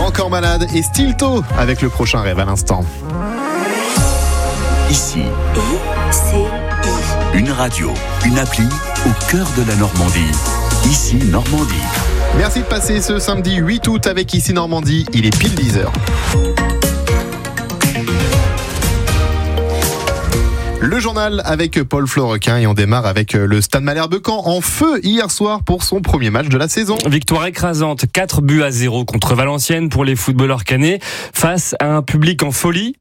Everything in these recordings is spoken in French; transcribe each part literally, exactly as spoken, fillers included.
Encore malade et Stilto avec le prochain rêve à l'instant. Ici, I C I. une radio, une appli au cœur de la Normandie. Ici Normandie. Merci de passer ce samedi huit août avec Ici Normandie. Il est pile dix heures. Le journal avec Paul Florequin et on démarre avec le Stade Malherbe Caen en feu hier soir pour son premier match de la saison. Victoire écrasante, quatre buts à zéro contre Valenciennes pour les footballeurs caennais face à un public en folie.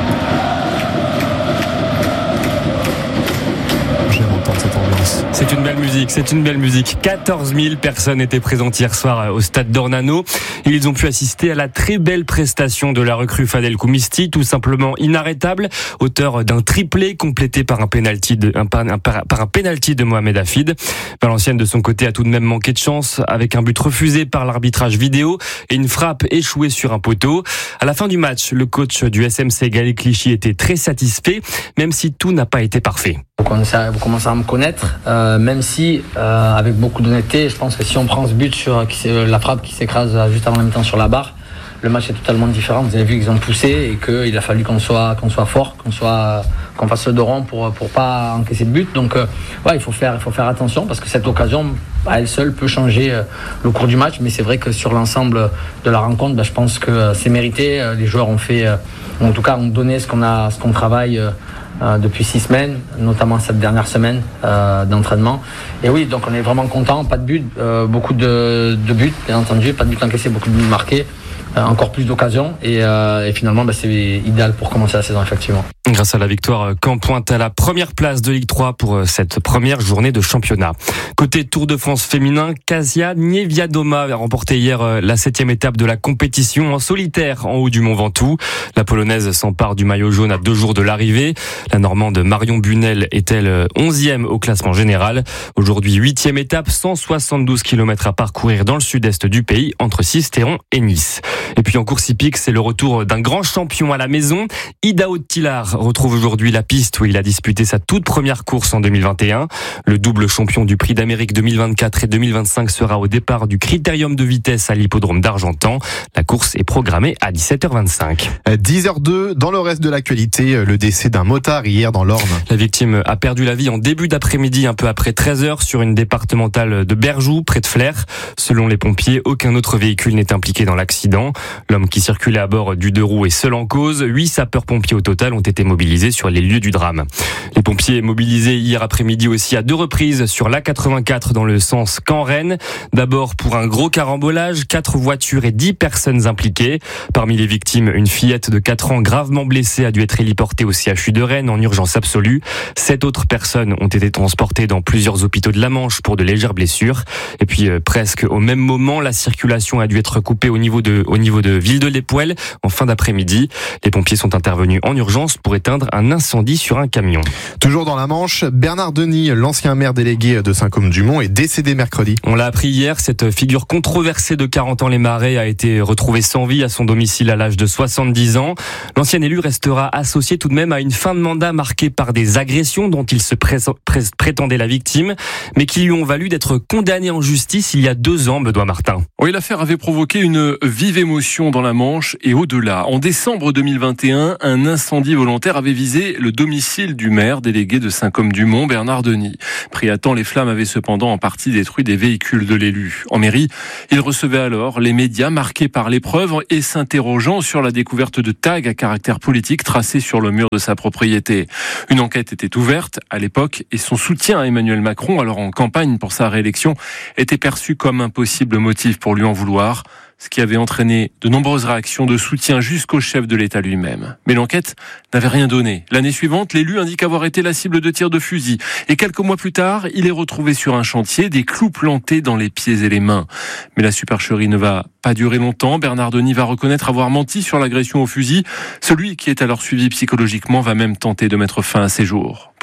J'aime entendre cette ambiance. C'est une belle musique, c'est une belle musique. quatorze mille personnes étaient présentes hier soir au stade d'Ornano. Ils ont pu assister à la très belle prestation de la recrue Fadel Koumisti, tout simplement inarrêtable, auteur d'un triplé complété par un penalty de, un, par, un, par un penalty de Mohamed Hafid. Valenciennes de son côté a tout de même manqué de chance avec un but refusé par l'arbitrage vidéo et une frappe échouée sur un poteau. À la fin du match, le coach du S M C Gaël Clichy était très satisfait, même si tout n'a pas été parfait. Vous commencez à, vous commencez à me connaître, euh, même si, euh, avec beaucoup d'honnêteté, je pense que si on prend ce but sur qui, la frappe qui s'écrase juste avant le mi-temps sur la barre, le match est totalement différent. Vous avez vu qu'ils ont poussé et qu'il a fallu qu'on soit, qu'on soit fort, qu'on soit, qu'on fasse le dos rond pour pour pas encaisser de but. Donc, euh, ouais, il faut faire, il faut faire attention parce que cette occasion, à elle seule, peut changer euh, le cours du match. Mais c'est vrai que sur l'ensemble de la rencontre, bah, je pense que euh, c'est mérité. Les joueurs ont fait, euh, en tout cas, ont donné ce qu'on a, ce qu'on travaille. Euh, Euh, depuis six semaines, notamment cette dernière semaine euh, d'entraînement. Et oui, donc on est vraiment content, pas de but, euh, beaucoup de, de buts, bien entendu, pas de buts encaissés, beaucoup de buts marqués, euh, encore plus d'occasions, et, euh, et finalement bah, c'est idéal pour commencer la saison, effectivement. Grâce à la victoire, Caen pointe à la première place de Ligue trois pour cette première journée de championnat. Côté Tour de France féminin, Kasia Niewiadoma a remporté hier la septième étape de la compétition en solitaire en haut du Mont Ventoux. La Polonaise s'empare du maillot jaune à deux jours de l'arrivée. La Normande Marion Bunel est-elle onzième au classement général. Aujourd'hui, huitième étape, cent soixante-douze kilomètres à parcourir dans le sud-est du pays, entre Sisteron et Nice. Et puis en course hippique, c'est le retour d'un grand champion à la maison. Idaho Tillard retrouve aujourd'hui la piste où il a disputé sa toute première course en deux mille vingt et un. Le double champion du Prix d'Amérique deux mille vingt-quatre et deux mille vingt-cinq sera au départ du Critérium de vitesse à l'hippodrome d'Argentan. La course est programmée à dix-sept heures vingt-cinq. dix heures deux, dans le reste de l'actualité, le décès d'un motard hier dans l'Orne. La victime a perdu la vie en début d'après-midi, un peu après treize heures, sur une départementale de Berjoux, près de Flers. Selon les pompiers, aucun autre véhicule n'est impliqué dans l'accident. L'homme qui circulait à bord du deux roues est seul en cause. Huit sapeurs-pompiers au total ont été mobilisés sur les lieux du drame. Les pompiers mobilisés hier après-midi aussi à deux reprises sur l'A quatre-vingt-quatre dans le sens Caen-Rennes. D'abord pour un gros carambolage, quatre voitures et dix personnes impliquées. Parmi les victimes, une fillette de quatre ans gravement blessée a dû être héliportée au C H U de Rennes en urgence absolue. Sept autres personnes ont été transportées dans plusieurs hôpitaux de la Manche pour de légères blessures. Et puis euh, presque au même moment, la circulation a dû être coupée au niveau de, au niveau de Ville-de-l'Époelle en fin d'après-midi. Les pompiers sont intervenus en urgence pour éteindre un incendie sur un camion. Toujours dans la Manche, Bernard Denis, l'ancien maire délégué de Saint-Côme-du-Mont, est décédé mercredi. On l'a appris hier, cette figure controversée de quarante ans les Marais a été retrouvée sans vie à son domicile à l'âge de soixante-dix ans. L'ancien élu restera associé tout de même à une fin de mandat marquée par des agressions dont il se pré- pré- prétendait la victime, mais qui lui ont valu d'être condamné en justice il y a deux ans, Benoît Martin. Oui, l'affaire avait provoqué une vive émotion dans la Manche et au-delà. En décembre deux mille vingt et un, un incendie volontaire avait visé le domicile du maire délégué de Saint-Côme-du-Mont, Bernard Denis. Pris à temps, les flammes avaient cependant en partie détruit des véhicules de l'élu. En mairie, il recevait alors les médias marqués par l'épreuve et s'interrogeant sur la découverte de tags à caractère politique tracés sur le mur de sa propriété. Une enquête était ouverte à l'époque et son soutien à Emmanuel Macron, alors en campagne pour sa réélection, était perçu comme un possible motif pour lui en vouloir. Ce qui avait entraîné de nombreuses réactions de soutien jusqu'au chef de l'État lui-même. Mais l'enquête n'avait rien donné. L'année suivante, l'élu indique avoir été la cible de tirs de fusil. Et quelques mois plus tard, il est retrouvé sur un chantier, des clous plantés dans les pieds et les mains. Mais la supercherie ne va pas durer longtemps. Bernard Denis va reconnaître avoir menti sur l'agression au fusil. Celui qui est alors suivi psychologiquement va même tenter de mettre fin à ses jours.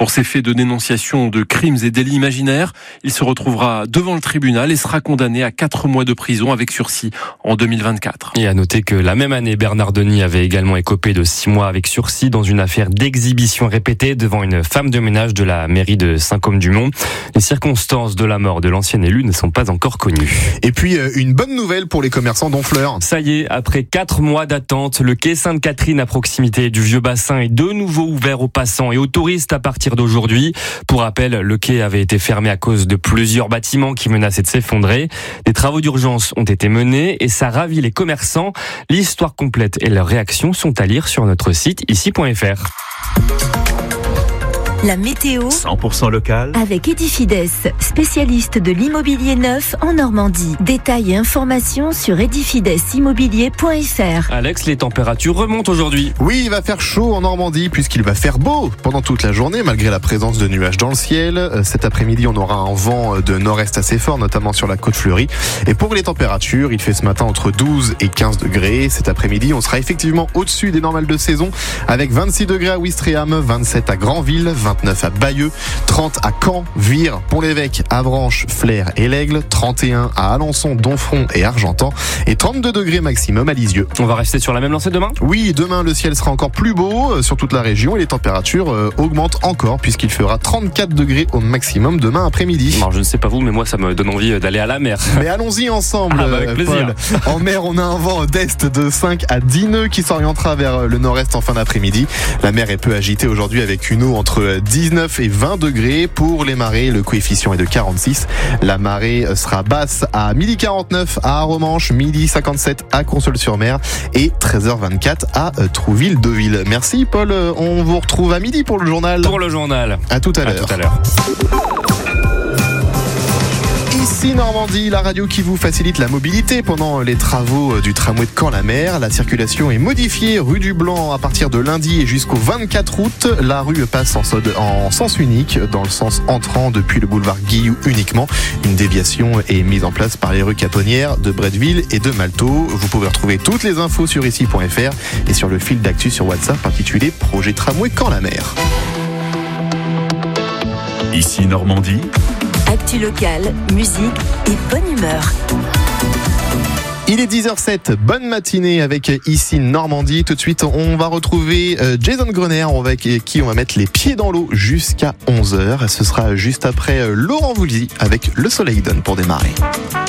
Pour ces faits de dénonciation de crimes et délits imaginaires, il se retrouvera devant le tribunal et sera condamné à quatre mois de prison avec sursis en deux mille vingt-quatre. Et à noter que la même année, Bernard Denis avait également écopé de six mois avec sursis dans une affaire d'exhibition répétée devant une femme de ménage de la mairie de Saint-Côme-du-Mont. Les circonstances de la mort de l'ancien élu ne sont pas encore connues. Et puis, une bonne nouvelle pour les commerçants d'Honfleur. Ça y est, après quatre mois d'attente, le quai Sainte-Catherine à proximité du vieux bassin est de nouveau ouvert aux passants et aux touristes à partir d'aujourd'hui. Pour rappel, le quai avait été fermé à cause de plusieurs bâtiments qui menaçaient de s'effondrer. Des travaux d'urgence ont été menés et ça ravit les commerçants. L'histoire complète et leurs réactions sont à lire sur notre site ici point f r. La météo cent pour cent local avec Edifides, spécialiste de l'immobilier neuf en Normandie. Détails et informations sur edifides immobilier point f r. Alex, les températures remontent aujourd'hui. Oui, il va faire chaud en Normandie puisqu'il va faire beau pendant toute la journée malgré la présence de nuages dans le ciel. Cet après-midi, on aura un vent de nord-est assez fort, notamment sur la côte fleurie. Et pour les températures, il fait ce matin entre douze et quinze degrés. Cet après-midi, on sera effectivement au-dessus des normales de saison avec vingt-six degrés à Ouistreham, vingt-sept à Granville, vingt-neuf à Bayeux, trente à Caen, Vire, Pont-l'Évêque, Avranches, Flers et l'Aigle, trente et un à Alençon, Donfront et Argentan et trente-deux degrés maximum à Lisieux. On va rester sur la même lancée demain ? Oui, demain le ciel sera encore plus beau sur toute la région et les températures euh, augmentent encore puisqu'il fera trente-quatre degrés au maximum demain après-midi. Alors, je ne sais pas vous, mais moi ça me donne envie d'aller à la mer. Mais allons-y ensemble, ah bah avec plaisir. Paul. En mer, on a un vent d'est de cinq à dix nœuds qui s'orientera vers le nord-est en fin d'après-midi. La mer est peu agitée aujourd'hui avec une eau entre dix-neuf et vingt degrés. Pour les marées, le coefficient est de quarante-six. La marée sera basse à midi quarante-neuf à Aromanche, midi cinquante-sept à Console-sur-Mer et treize heures vingt-quatre à Trouville-Deauville. Merci Paul, on vous retrouve à midi pour le journal. Pour le journal. À tout à À l'heure. tout à l'heure. Ici Normandie, la radio qui vous facilite la mobilité pendant les travaux du tramway de Caen-la-Mer. La circulation est modifiée rue du Blanc à partir de lundi et jusqu'au vingt-quatre août. La rue passe en, sode, en sens unique, dans le sens entrant depuis le boulevard Guillou uniquement. Une déviation est mise en place par les rues Caponnières, de Bretteville et de Malteau. Vous pouvez retrouver toutes les infos sur ici point f r et sur le fil d'actu sur WhatsApp intitulé Projet Tramway Caen-la-Mer. Ici Normandie. Actu locale, musique et bonne humeur. Il est dix heures zéro sept, bonne matinée avec Ici Normandie. Tout de suite, on va retrouver Jason Grener, avec qui on va mettre les pieds dans l'eau jusqu'à onze heures. Ce sera juste après Laurent Voulzy avec Le Soleil donne pour démarrer.